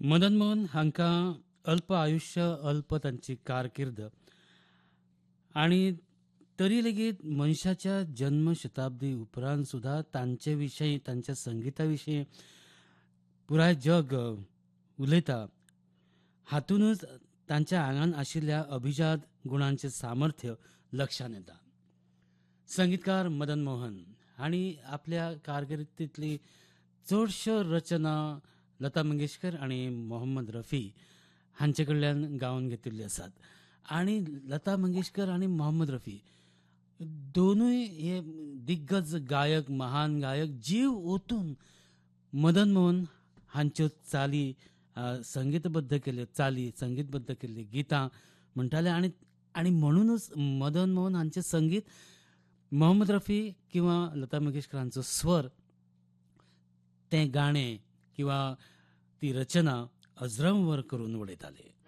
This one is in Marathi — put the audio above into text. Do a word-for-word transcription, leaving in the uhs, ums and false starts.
मदन मोहन हांकां अल्प आयुश्य, अल्प तांची कारकीर्द आनी तरी लेगीत मनशाच्या जन्म शताब्दी उपरांत सुद्धा तांचे विशयी, तांच्या संगिता विशयी पुराय जग उलयता. हातूनच तांच्या आंगान आशिल्ल्या अभिजात गुणांचें सामर्थ्य लक्षांत येता. संगीतकार मदन मोहन हांणी आपल्या कारकिर्दींतली चडश्यो रचना लता मंगेशकर आनी मोहम्मद रफी हांचे कडल्यान गावन घेतिल्ल्यो आसात. आनी लता मंगेशकर आनी मोहम्मद रफी दोनूय हे दिग्गज गायक, महान गायक जीव ओतून मदन मोहन हांच्यो चाली संगीतबद्ध केल्ल्यो चाली संगीतबद्ध केल्लीं गितां म्हणटाले. आनी आनी म्हणूनच मदन मोहन हांचें संगीत मोहम्मद रफी किंवा लता मंगेशकर हांचो स्वर, तें गाणें किंवा ती रचना अजरामर करून उडयताले.